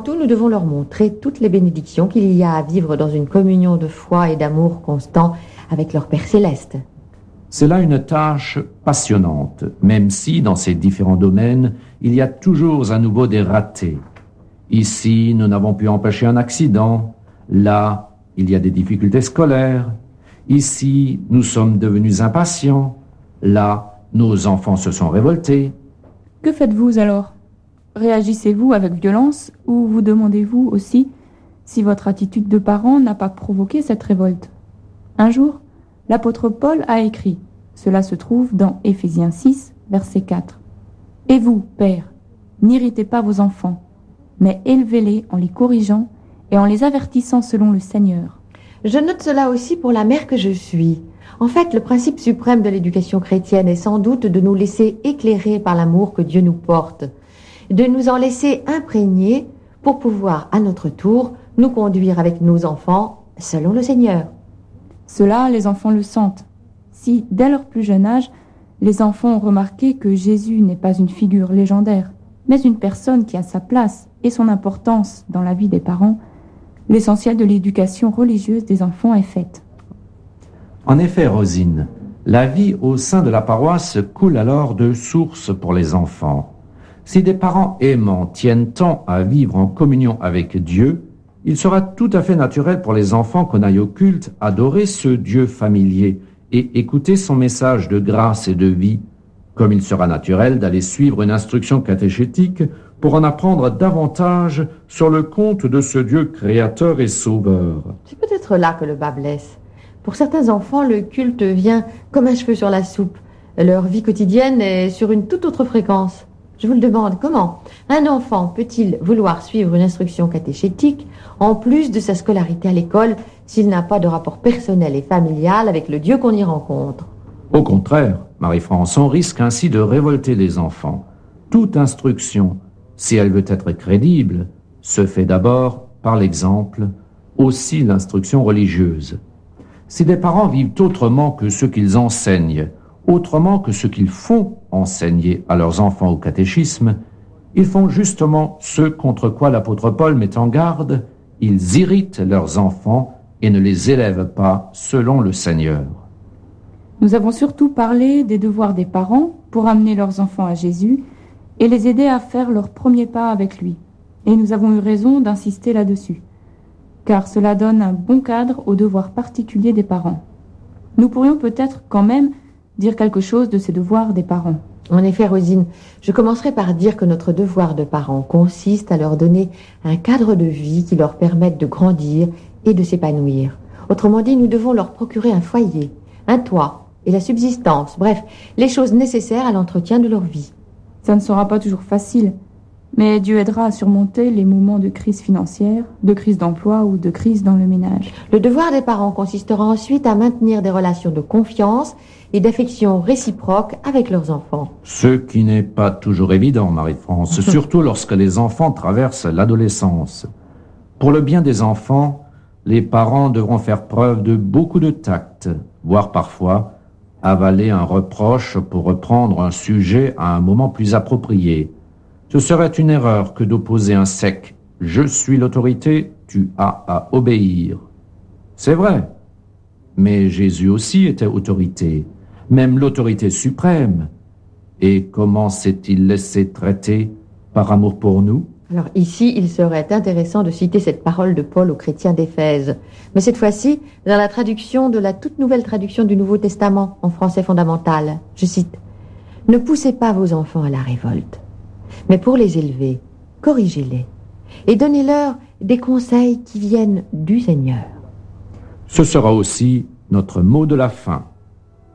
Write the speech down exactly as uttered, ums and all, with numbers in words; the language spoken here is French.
tout, nous devons leur montrer toutes les bénédictions qu'il y a à vivre dans une communion de foi et d'amour constant avec leur Père céleste. C'est là une tâche passionnante, même si, dans ces différents domaines, il y a toujours à nouveau des ratés. Ici, nous n'avons pu empêcher un accident. Là, il y a des difficultés scolaires. Ici, nous sommes devenus impatients. Là, nos enfants se sont révoltés. Que faites-vous alors ? Réagissez-vous avec violence ou vous demandez-vous aussi si votre attitude de parent n'a pas provoqué cette révolte ? Un jour, l'apôtre Paul a écrit, cela se trouve dans Éphésiens six, verset quatre. « Et vous, pères, n'irritez pas vos enfants, mais élevez-les en les corrigeant et en les avertissant selon le Seigneur. » Je note cela aussi pour la mère que je suis. En fait, le principe suprême de l'éducation chrétienne est sans doute de nous laisser éclairer par l'amour que Dieu nous porte, de nous en laisser imprégner pour pouvoir, à notre tour, nous conduire avec nos enfants selon le Seigneur. Cela, les enfants le sentent. Si, dès leur plus jeune âge, les enfants ont remarqué que Jésus n'est pas une figure légendaire, mais une personne qui a sa place et son importance dans la vie des parents, l'essentiel de l'éducation religieuse des enfants est faite. En effet, Rosine, la vie au sein de la paroisse coule alors de sources pour les enfants. Si des parents aimants tiennent tant à vivre en communion avec Dieu, il sera tout à fait naturel pour les enfants qu'on aille au culte adorer ce Dieu familier et écouter son message de grâce et de vie, comme il sera naturel d'aller suivre une instruction catéchétique pour en apprendre davantage sur le compte de ce Dieu créateur et sauveur. C'est peut-être là que le bas blesse. Pour certains enfants, le culte vient comme un cheveu sur la soupe. Leur vie quotidienne est sur une toute autre fréquence. Je vous le demande, comment un enfant peut-il vouloir suivre une instruction catéchétique en plus de sa scolarité à l'école s'il n'a pas de rapport personnel et familial avec le Dieu qu'on y rencontre? Au contraire, Marie-France, on risque ainsi de révolter les enfants. Toute instruction, si elle veut être crédible, se fait d'abord par l'exemple, aussi l'instruction religieuse. Si des parents vivent autrement que ce qu'ils enseignent, autrement que ce qu'ils font enseigner à leurs enfants au catéchisme, ils font justement ce contre quoi l'apôtre Paul met en garde, ils irritent leurs enfants et ne les élèvent pas selon le Seigneur. Nous avons surtout parlé des devoirs des parents pour amener leurs enfants à Jésus et les aider à faire leurs premiers pas avec lui. Et nous avons eu raison d'insister là-dessus, car cela donne un bon cadre aux devoirs particuliers des parents. Nous pourrions peut-être quand même dire quelque chose de ces devoirs des parents. En effet, Rosine, je commencerai par dire que notre devoir de parents consiste à leur donner un cadre de vie qui leur permette de grandir et de s'épanouir. Autrement dit, nous devons leur procurer un foyer, un toit et la subsistance, bref, les choses nécessaires à l'entretien de leur vie. Ça ne sera pas toujours facile, mais Dieu aidera à surmonter les moments de crise financière, de crise d'emploi ou de crise dans le ménage. Le devoir des parents consistera ensuite à maintenir des relations de confiance et d'affection réciproque avec leurs enfants. Ce qui n'est pas toujours évident, Marie-France, surtout lorsque les enfants traversent l'adolescence. Pour le bien des enfants, les parents devront faire preuve de beaucoup de tact, voire parfois avaler un reproche pour reprendre un sujet à un moment plus approprié. Ce serait une erreur que d'opposer un sec « je suis l'autorité, tu as à obéir ». C'est vrai, mais Jésus aussi était autorité, même l'autorité suprême. Et comment s'est-il laissé traiter par amour pour nous? Alors ici, il serait intéressant de citer cette parole de Paul aux chrétiens d'Éphèse, mais cette fois-ci dans la traduction de la toute nouvelle traduction du Nouveau Testament en français fondamental. Je cite « Ne poussez pas vos enfants à la révolte, mais pour les élever, corrigez-les et donnez-leur des conseils qui viennent du Seigneur. » Ce sera aussi notre mot de la fin.